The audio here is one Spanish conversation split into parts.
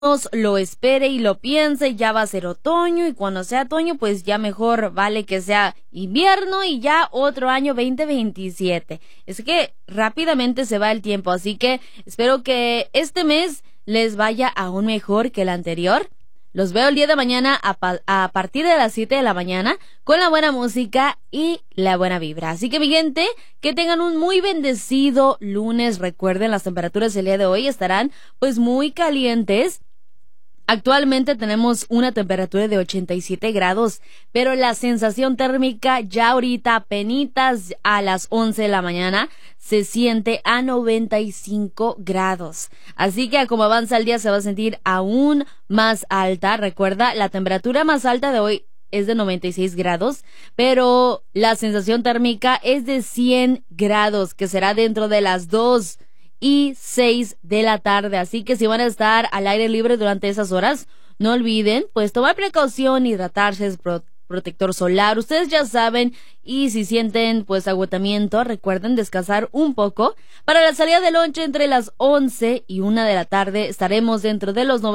lo espere y lo piense, ya va a ser otoño, y cuando sea otoño pues ya mejor vale que sea invierno y ya otro año 2027. Es que rápidamente se va el tiempo, así que espero que este mes les vaya aún mejor que el anterior. Los veo el día de mañana a partir de las 7 de la mañana con la buena música y la buena vibra. Así que mi gente, que tengan un muy bendecido lunes. Recuerden, las temperaturas del día de hoy estarán pues muy calientes. Actualmente tenemos una temperatura de 87 grados, pero la sensación térmica ya ahorita apenitas a las 11 de la mañana se siente a 95 grados. Así que como avanza el día se va a sentir aún más alta. Recuerda, la temperatura más alta de hoy es de 96 grados, pero la sensación térmica es de 100 grados, que será dentro de las 2:06 de la tarde. Así que si van a estar al aire libre durante esas horas, no olviden pues tomar precaución, hidratarse, protector solar, ustedes ya saben. Y si sienten pues agotamiento, recuerden descansar un poco. Para la salida de lonche entre las 11 y 1 de la tarde estaremos dentro de los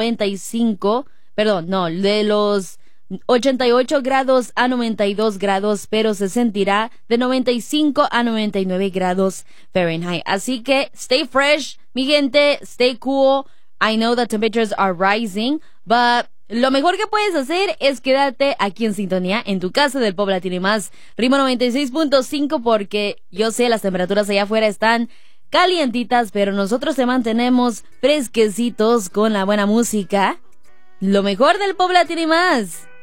de los 88 grados a 92 grados, pero se sentirá de 95 a 99 grados Fahrenheit. Así que stay fresh, mi gente, stay cool. I know that temperatures are rising, but lo mejor que puedes hacer es quedarte aquí en sintonía, en tu casa del Pop Latino y más, Ritmo 96.5, porque yo sé las temperaturas allá afuera están calientitas, pero nosotros te mantenemos fresquecitos con la buena música. Lo mejor del Pop Latino y más.